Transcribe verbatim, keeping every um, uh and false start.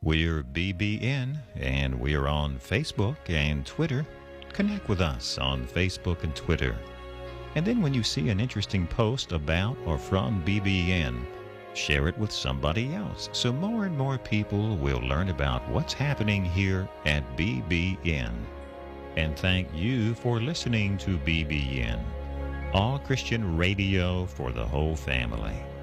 We're B B N, and we're on Facebook and Twitter. Connect with us on Facebook and Twitter. And then when you see an interesting post about or from B B N, share it with somebody else so more and more people will learn about what's happening here at B B N. And thank you for listening to B B N, all Christian radio for the whole family.